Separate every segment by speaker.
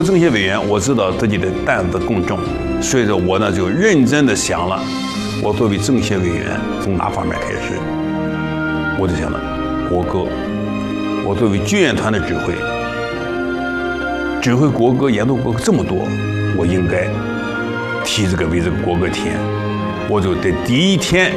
Speaker 1: 政协委员，我知道自己的担子更重，所以说我呢就认真的想了，我作为政协委员从哪方面开始？我就想到国歌，我作为军乐团的指挥国歌、演奏国歌这么多，我应该为这个国歌填。我就在第一天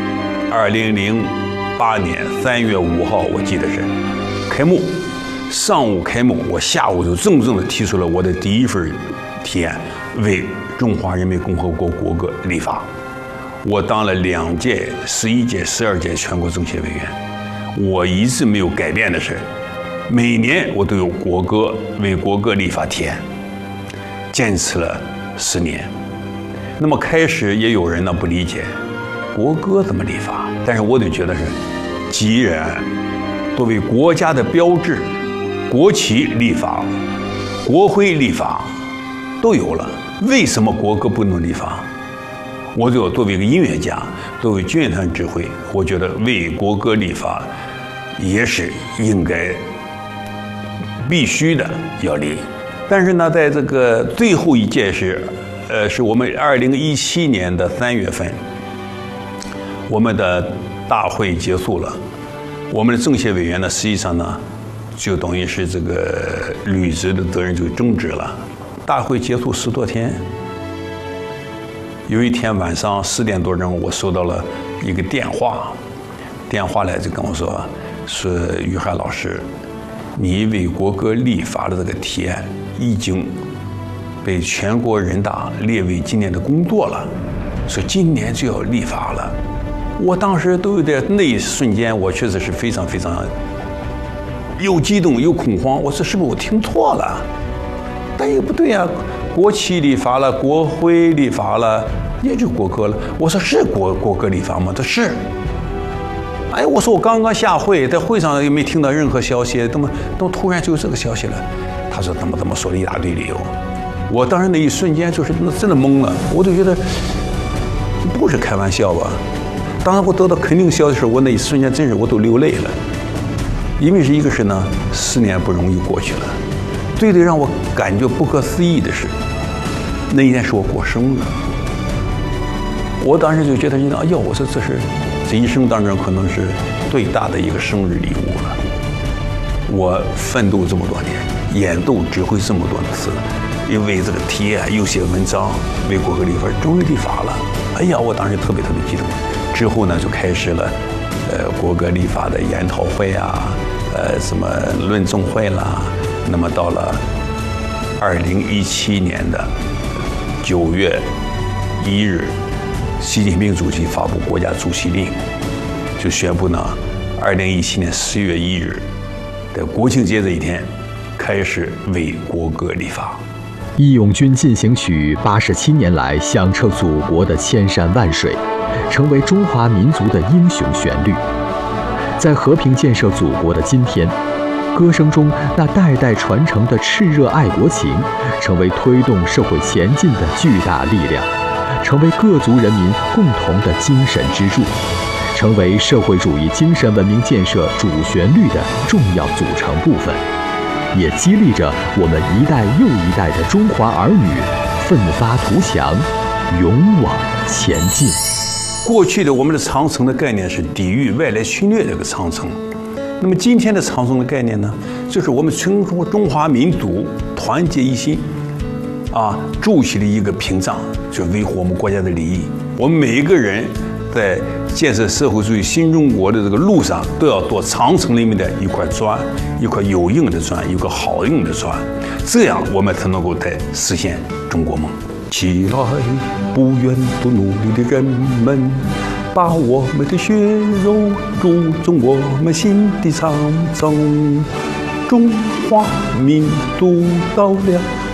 Speaker 1: ，2008年3月5号，我记得是开幕。上午开幕，我下午就郑重地提出了我的第一份提案，为中华人民共和国国歌立法。我当了2届、11届、12届全国政协委员，我一直没有改变的是，每年我都有为国歌立法提案，坚持了10年。那么开始也有人呢不理解，国歌怎么立法？但是我就觉得是，既然作为国家的标志，国旗立法、国徽立法都有了，为什么国歌不能立法？我就作为一个音乐家，作为军乐团指挥，我觉得为国歌立法也是应该必须的要立。但是呢，在这个最后一届是我们2017年的3月份，我们的大会结束了，我们的政协委员呢，实际上呢，就等于是这个履职的责任就终止了。大会结束10多天，有一天晚上10点多钟，我收到了一个电话来就跟我说于海老师，你为国歌立法的这个提案已经被全国人大列为今年的工作了，说今年就要立法了。我当时都有点，那一瞬间我确实是非常非常又激动又恐慌，我说是不是我听错了？但也不对啊，国旗立法了，国徽立法了，也就国歌了。我说是国歌立法吗？他是。哎，我说我刚刚下会，在会上也没听到任何消息，怎么突然就有这个消息了？他说怎么说了一大堆理由。我当时那一瞬间就是真的懵了，我就觉得不是开玩笑吧。当时我得到肯定消息的时候，我那一瞬间真是我都流泪了。因为一个是呢，10年不容易过去了。最让我感觉不可思议的是，那一天是我过生日。我当时就觉得，哎呦，我说这一生当中可能是最大的一个生日礼物了。我奋斗这么多年，演奏指挥这么多次，因为这个提案又写文章，为国歌立法，终于立法了。哎呀，我当时特别激动。之后呢，就开始了国歌立法的研讨会啊，什么论证会啦。那么到了2017年的9月1日，习近平主席发布国家主席令，就宣布呢，2017年10月1日的国庆节这一天，开始为国歌立法。
Speaker 2: 《义勇军进行曲》87年来响彻祖国的千山万水，成为中华民族的英雄旋律。在和平建设祖国的今天，歌声中那代代传承的炽热爱国情，成为推动社会前进的巨大力量，成为各族人民共同的精神支柱，成为社会主义精神文明建设主旋律的重要组成部分，也激励着我们一代又一代的中华儿女奋发图强，勇往前进。
Speaker 1: 过去的我们的长城的概念是抵御外来侵略这个长城，那么今天的长城的概念呢，就是我们全中华民族团结一心，筑起了一个屏障，就维护我们国家的利益。我们每一个人在建设社会主义新中国的这个路上，都要做长城里面的一块砖，一块有用的砖，一个好用的砖，这样我们才能够在实现中国梦。起来，不愿不努力的人们，把我们的血肉筑成我们新的长城。中华民族到了